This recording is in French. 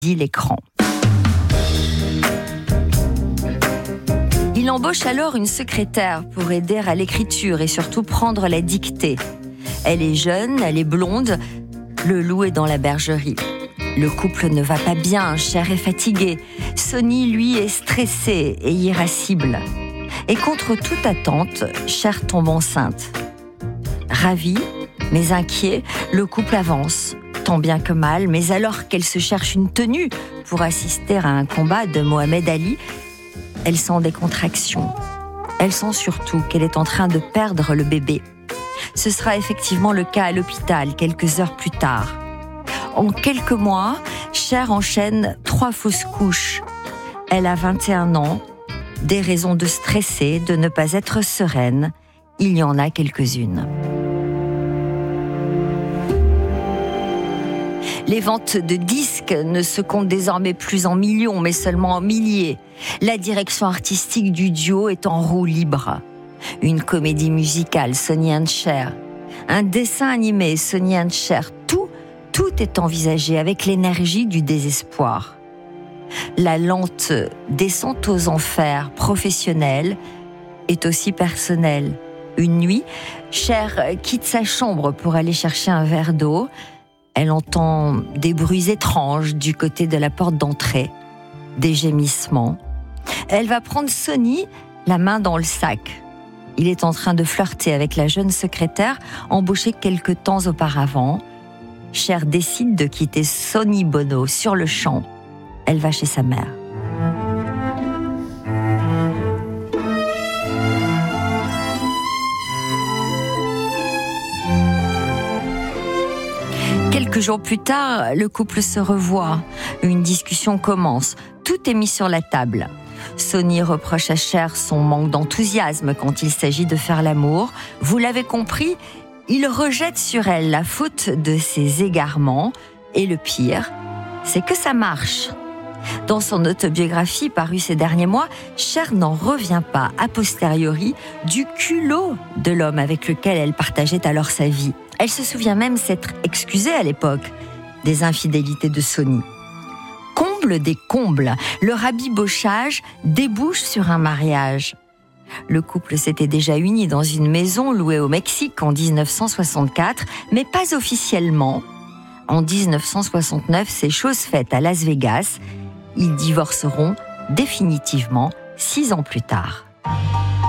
dit l'écran. Il embauche alors une secrétaire pour aider à l'écriture et surtout prendre la dictée. Elle est jeune, elle est blonde, le loup est dans la bergerie. Le couple ne va pas bien, Cher est fatigué. Sonny, lui, est stressé et irascible. Et contre toute attente, Cher tombe enceinte. Ravi, mais inquiet, le couple avance, tant bien que mal, mais alors qu'elle se cherche une tenue pour assister à un combat de Mohamed Ali, elle sent des contractions. Elle sent surtout qu'elle est en train de perdre le bébé. Ce sera effectivement le cas à l'hôpital, quelques heures plus tard. En quelques mois, Cher enchaîne 3 fausses couches. Elle a 21 ans, des raisons de stresser, de ne pas être sereine. Il y en a quelques-unes. Les ventes de disques ne se comptent désormais plus en millions, mais seulement en milliers. La direction artistique du duo est en roue libre. Une comédie musicale, Sonny and Cher. Un dessin animé, Sonny and Cher. Tout est envisagé avec l'énergie du désespoir. La lente descente aux enfers professionnelle est aussi personnelle. Une nuit, Cher quitte sa chambre pour aller chercher un verre d'eau. Elle entend des bruits étranges du côté de la porte d'entrée, des gémissements. Elle va prendre Sonny, la main dans le sac. Il est en train de flirter avec la jeune secrétaire embauchée quelque temps auparavant. Cher décide de quitter Sonny Bono sur le champ. Elle va chez sa mère. Quelques jours plus tard, le couple se revoit. Une discussion commence. Tout est mis sur la table. Sonny reproche à Cher son manque d'enthousiasme quand il s'agit de faire l'amour. Vous l'avez compris, il rejette sur elle la faute de ses égarements. Et le pire, c'est que ça marche. Dans son autobiographie parue ces derniers mois, Cher n'en revient pas a posteriori du culot de l'homme avec lequel elle partageait alors sa vie. Elle se souvient même s'être excusée à l'époque des infidélités de Sonny. Comble des combles, le rabibochage débouche sur un mariage. Le couple s'était déjà uni dans une maison louée au Mexique en 1964, mais pas officiellement. En 1969, c'est chose faite à Las Vegas. Ils divorceront définitivement 6 ans plus tard.